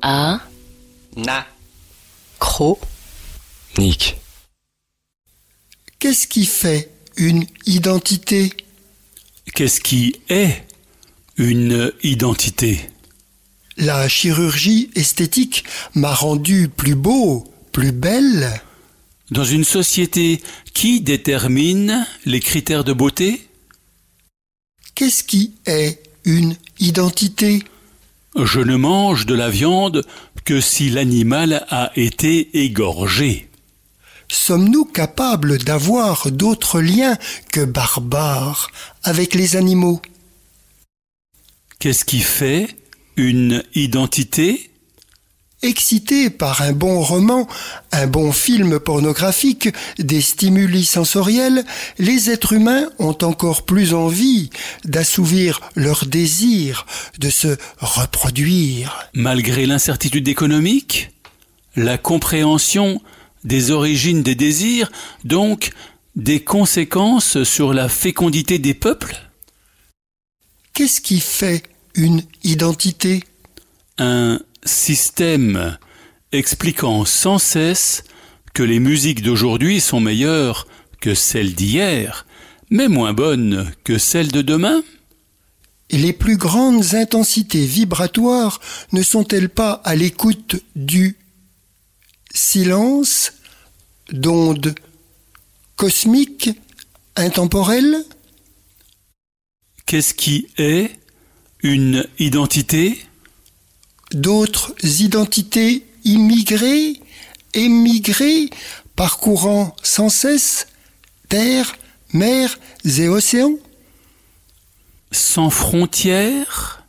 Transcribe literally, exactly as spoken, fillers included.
A, Na, Cro, Nick. Qu'est-ce qui fait une identité? Qu'est-ce qui est une identité? La chirurgie esthétique m'a rendu plus beau, plus belle. Dans une société, qui détermine les critères de beauté? Qu'est-ce qui est une identité? Je ne mange de la viande que si l'animal a été égorgé. Sommes-nous capables d'avoir d'autres liens que barbares avec les animaux? Qu'est-ce qui fait une identité? Excités par un bon roman, un bon film pornographique, des stimuli sensoriels, les êtres humains ont encore plus envie d'assouvir leur désir de se reproduire. Malgré l'incertitude économique, la compréhension des origines des désirs, donc des conséquences sur la fécondité des peuples? Qu'est-ce qui fait une identité? Un système expliquant sans cesse que les musiques d'aujourd'hui sont meilleures que celles d'hier, mais moins bonnes que celles de demain? Et les plus grandes intensités vibratoires ne sont-elles pas à l'écoute du silence, d'ondes cosmiques, intemporelles? Qu'est-ce qui est une identité? D'autres identités immigrées, émigrées, parcourant sans cesse terre, mer et océans? Sans frontières?